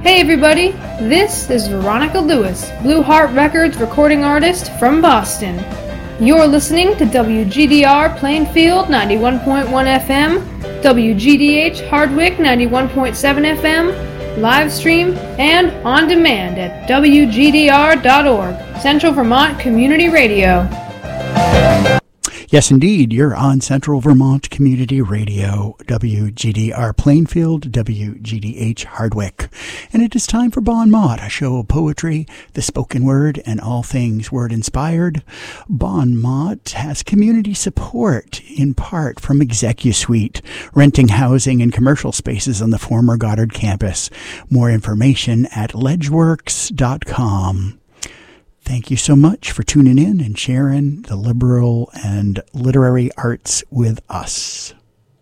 Hey everybody, this is Veronica Lewis, Blue Heart Records recording artist from Boston. You're listening to WGDR Plainfield 91.1 FM, WGDH Hardwick 91.7 FM, live stream and on demand at WGDR.org, Central Vermont Community Radio. Yes, indeed, you're on Central Vermont Community Radio, WGDR Plainfield, WGDH Hardwick. And it is time for Bon Mot, a show of poetry, the spoken word, and all things word-inspired. Bon Mot has community support, in part from ExecuSuite, renting housing and commercial spaces on the former Goddard campus. More information at ledgeworks.com. Thank you so much for tuning in and sharing the liberal and literary arts with us.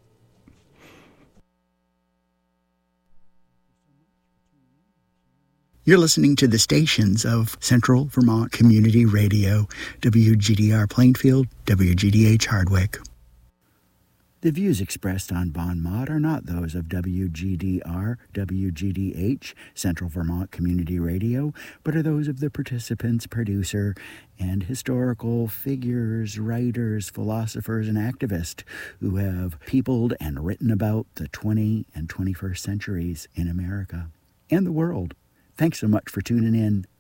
You're listening to the stations of Central Vermont Community Radio, WGDR Plainfield, WGDH Hardwick. The views expressed on Bon Mot are not those of WGDR, WGDH, Central Vermont Community Radio, but are those of the participants, producer, and historical figures, writers, philosophers, and activists who have peopled and written about the 20th and 21st centuries in America and the world. Thanks so much for tuning in.